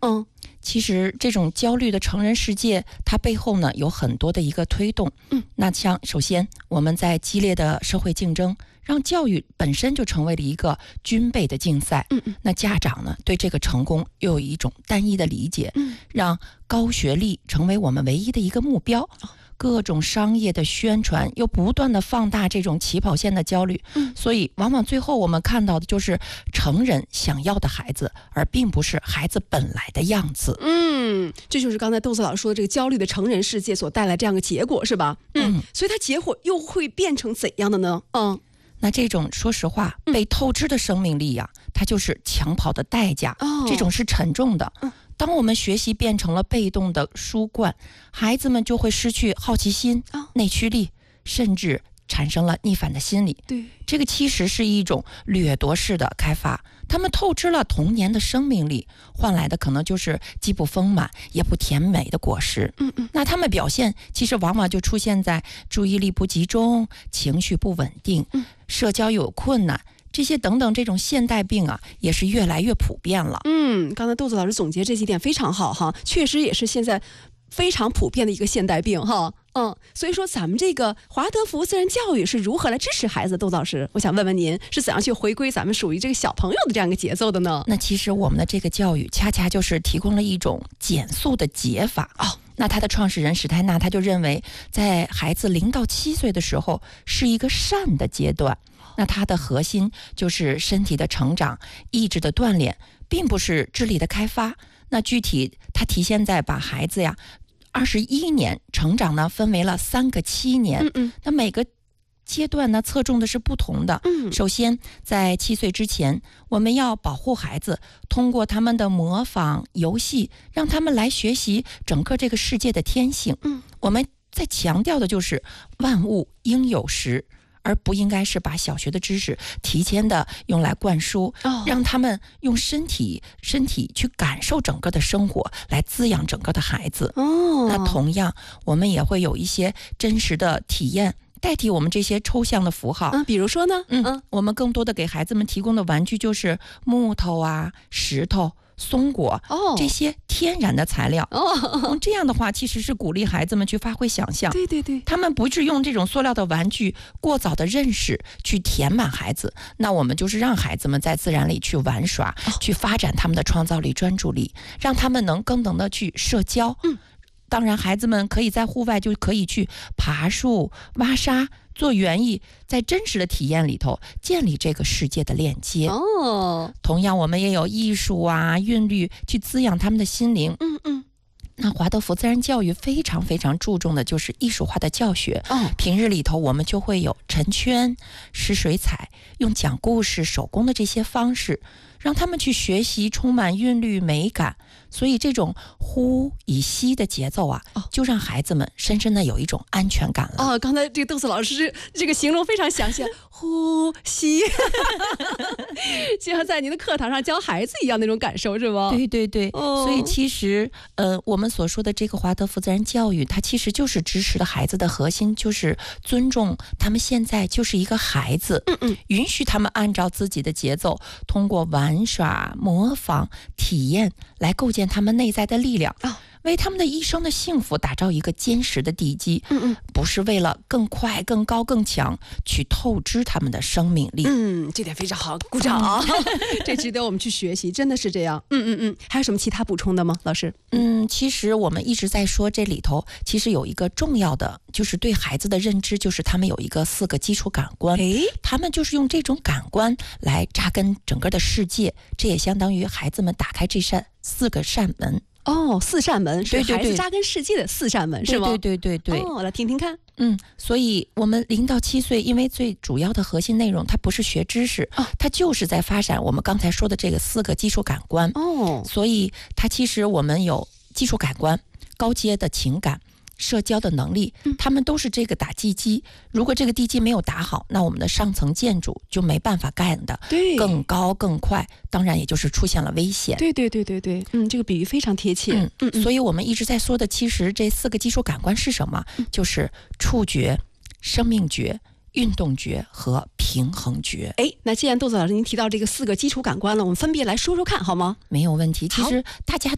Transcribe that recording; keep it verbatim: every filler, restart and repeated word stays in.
嗯， 其实这种焦虑的成人世界，它背后呢有很多的一个推动。 嗯， 那像首先我们在激烈的社会竞争，让教育本身就成为了一个军备的竞赛。 嗯嗯， 那家长呢对这个成功又有一种单一的理解， 嗯， 让高学历成为我们唯一的一个目标。各种商业的宣传又不断的放大这种起跑线的焦虑， 嗯， 所以往往最后我们看到的就是成人想要的孩子，而并不是孩子本来的样子。 嗯，这就是刚才豆子老师说的这个焦虑的成人世界所带来这样的结果，是吧？嗯， 嗯所以它结果又会变成怎样的呢？嗯， 那这种说实话被透支的生命力呀、它就是抢跑的代价， 哦这种是沉重的。 嗯当我们学习变成了被动的输灌，孩子们就会失去好奇心、 哦内驱力，甚至产生了逆反的心理。 对， 这个其实是一种掠夺式的开发，他们透支了童年的生命力，换来的可能就是既不丰满也不甜美的果实。 嗯嗯， 那他们表现其实往往就出现在注意力不集中、情绪不稳定、 嗯社交有困难，这些等等这种现代病啊，也是越来越普遍了。 嗯，刚才豆子老师总结这几点非常好哈，确实也是现在非常普遍的一个现代病哈。嗯，所以说咱们这个华德福自然教育是如何来支持孩子？豆子老师，我想问问您是怎样去回归咱们属于这个小朋友的这样一个节奏的呢？ 那其实我们的这个教育恰恰就是提供了一种减速的解法哦。 那他的创始人史泰纳他就认为，在孩子零到七岁的时候是一个善的阶段。那它的核心就是身体的成长、意志的锻炼，并不是智力的开发。那具体它体现在把孩子呀，二十一年成长呢分为了三个七年。 嗯嗯那每个阶段呢侧重的是不同的。 嗯， 首先在七岁之前，我们要保护孩子，通过他们的模仿游戏，让他们来学习整个这个世界的天性。 嗯， 我们在强调的就是万物应有时，而不应该是把小学的知识提前的用来灌输， 哦让他们用身体身体去感受整个的生活，来滋养整个的孩子。 哦， 那同样我们也会有一些真实的体验代替我们这些抽象的符号。 嗯，比如说呢？ 嗯嗯， 我们更多的给孩子们提供的玩具就是木头啊、石头、松果， 哦， 这些天然的材料。 哦， 嗯，这样的话其实是鼓励孩子们去发挥想象。 对对对， 他们不是用这种塑料的玩具过早的认识去填满孩子，那我们就是让孩子们在自然里去玩耍， 哦去发展他们的创造力、专注力，让他们能更能的去社交。 嗯， 当然孩子们可以在户外就可以去爬树、挖沙、做园艺，在真实的体验里头建立这个世界的链接。 哦， 同样我们也有艺术啊、韵律去滋养他们的心灵。 嗯嗯， 那华德福自然教育非常非常注重的就是艺术化的教学。 哦， 平日里头我们就会有陈圈、施水彩，用讲故事、手工的这些方式，让他们去学习充满韵律美感。所以这种呼以吸的节奏啊， 哦就让孩子们深深的有一种安全感了。 哦，刚才这个豆子老师这这个形容非常详细，呼吸，就像在您的课堂上教孩子一样那种感受，是吗？ 对对对， 哦所以其实呃，我们所说的这个华德福自然教育，它其实就是支持了孩子的核心，就是尊重他们现在就是一个孩子， 嗯嗯， 允许他们按照自己的节奏，通过玩耍、模仿、体验来构建他们内在的力量。 哦为他们的一生的幸福打造一个坚实的地基。 嗯嗯， 不是为了更快、更高、更强去透支他们的生命力。 嗯，这点非常好，鼓掌。这值得我们去学习，真的是这样。嗯嗯嗯，还有什么其他补充的吗，老师？ 嗯，其实我们一直在说这里头，其实有一个重要的，就是对孩子的认知，就是他们有一个四个基础感官。 诶， 他们就是用这种感官来扎根整个的世界，这也相当于孩子们打开这扇四个扇门。 哦，四扇门是对对对孩子扎根世界的四扇门，是吗？ 对对对对对。 哦，来听听看。 嗯，所以我们零到七岁，因为最主要的核心内容，它不是学知识， 哦它就是在发展我们刚才说的这个四个基础感官。 哦， 所以它其实我们有基础感官、高阶的情感、社交的能力，他们都是这个打地基。如果这个地基没有打好，那我们的上层建筑就没办法盖的对， 更高更快，当然也就是出现了危险。 对对对对对，嗯，这个比喻非常贴切。 嗯嗯嗯， 所以我们一直在说的，其实这四个基础感官是什么？就是触觉、生命觉、运动觉和平衡觉。 哎，那既然豆子老师您提到这个四个基础感官了，我们分别来说说看好吗？ 没有问题。其好实大家